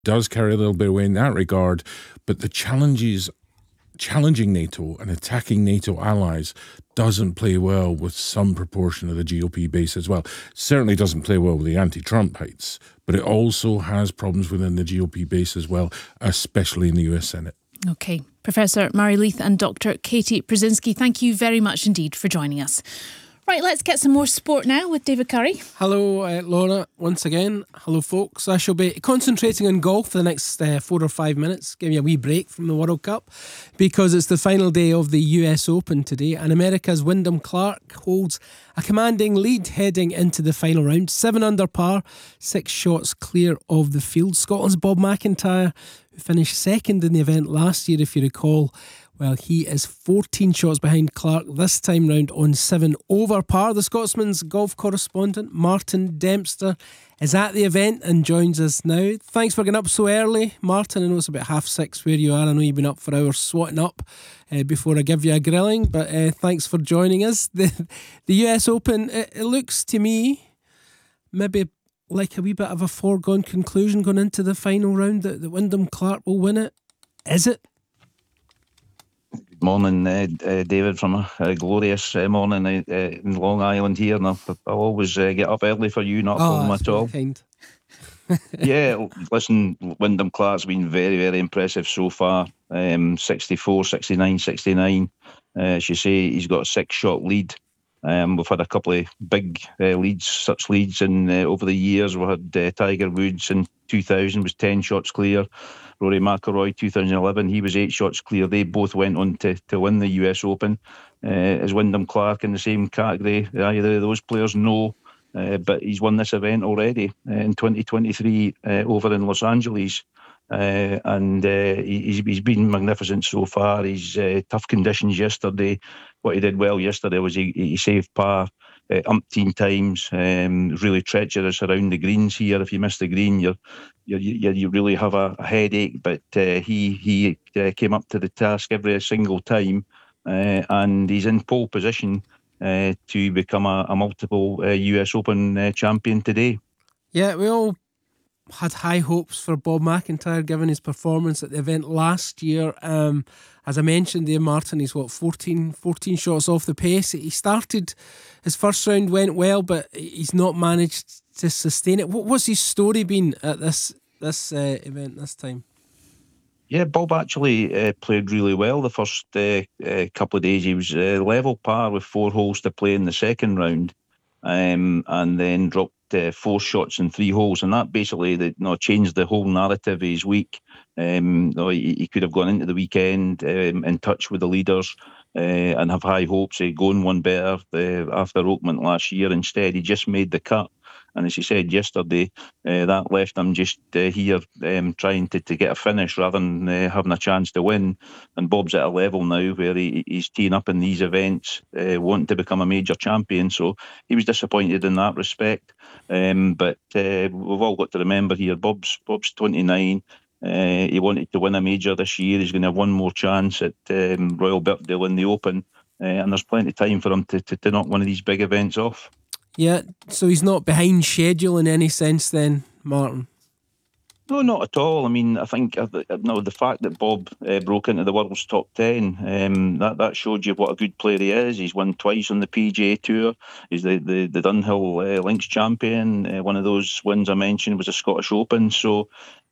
does carry a little bit of weight in that regard, but the challenging NATO and attacking NATO allies doesn't play well with some proportion of the GOP base as well. Certainly doesn't play well with the anti-Trumpites, but it also has problems within the GOP base as well, especially in the US Senate. Okay. Professor Murray Leith and Dr. Katie Prusinski, thank you very much indeed for joining us. Right, let's get some more sport now with David Curry. Hello, Laura, once again. Hello, folks. I shall be concentrating on golf for the next 4 or 5 minutes, giving you a wee break from the World Cup, because it's the final day of the US Open today, and America's Wyndham Clark holds a commanding lead heading into the final round. 7 under par, 6 shots clear of the field. Scotland's Bob McIntyre, who finished second in the event last year, if you recall, well, he is 14 shots behind Clark this time round on 7 over par. The Scotsman's golf correspondent, Martin Dempster, is at the event and joins us now. Thanks for getting up so early, Martin. I know it's about 6:30 where you are. I know you've been up for hours swatting up before I give you a grilling, but thanks for joining us. The US Open, it looks to me maybe like a wee bit of a foregone conclusion going into the final round that Wyndham Clark will win it. Is it? Morning, David, from a glorious morning in Long Island here, and I'll always get up early for you, not a problem at all. Kind. Yeah, listen, Wyndham Clark's been very, very impressive so far. 64, 69, 69. As you say, he's got a 6-shot lead. We've had a couple of big such leads in over the years. We had Tiger Woods in 2000 was 10 shots clear. Rory McIlroy 2011, he was 8 shots clear. They both went on to win the US Open. Is Wyndham Clark in the same category? Either of those players? No. But he's won this event already in 2023 over in Los Angeles. And he's been magnificent so far. He's tough conditions yesterday. What he did well yesterday was he saved par umpteen times. Really treacherous around the greens here. If you miss the green, you really have a headache. But he came up to the task every single time, and he's in pole position to become a multiple US Open champion today. Yeah, we all had high hopes for Bob McIntyre given his performance at the event last year. As I mentioned there, Martin, he's 14 shots off the pace. He started, his first round went well, but he's not managed to sustain it. What's his story been at this event this time? Yeah, Bob actually played really well the first couple of days. He was level par with 4 holes to play in the second round, and then dropped 4 shots in 3 holes, and that basically changed the whole narrative of his week. He could have gone into the weekend in touch with the leaders and have high hopes of going one better after Oakmont last year. Instead, he just made the cut. And as he said yesterday, that left him just here trying to get a finish rather than having a chance to win. And Bob's at a level now where he's teeing up in these events, wanting to become a major champion. So he was disappointed in that respect. But we've all got to remember here, Bob's 29. He wanted to win a major this year. He's going to have one more chance at Royal Birkdale in the Open. And there's plenty of time for him to knock one of these big events off. Yeah, so he's not behind schedule in any sense then, Martin? No, not at all. I mean, I think the fact that Bob broke into the world's top 10, that showed you what a good player he is. He's won twice on the PGA Tour. He's the Dunhill Links champion. One of those wins I mentioned was the Scottish Open. So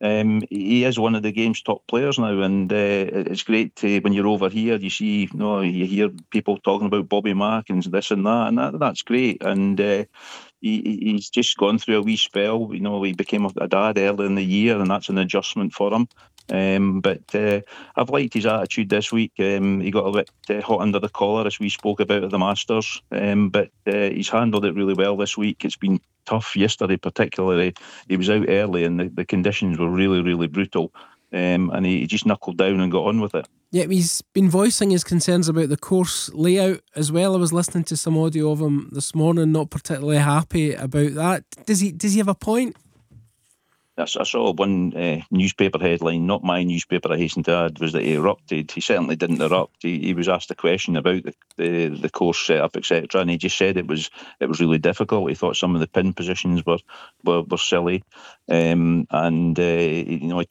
he is one of the game's top players now, and it's great when you're over here. You see, you hear people talking about Bobby Mack and this and that, and that's great. And he's just gone through a wee spell. He became a dad early in the year, and that's an adjustment for him. But I've liked his attitude this week. He got a bit hot under the collar, as we spoke about at the Masters, but he's handled it really well this week. It's been tough yesterday, particularly. He was out early, and the conditions were really, really brutal. And he just knuckled down and got on with it. Yeah, he's been voicing his concerns about the course layout as well. I was listening to some audio of him this morning, not particularly happy about that. Does he have a point? I saw one newspaper headline, not my newspaper, I hasten to add, was that he erupted. He certainly didn't erupt. He was asked a question about the course setup, etc., and he just said it was really difficult. He thought some of the pin positions were silly, he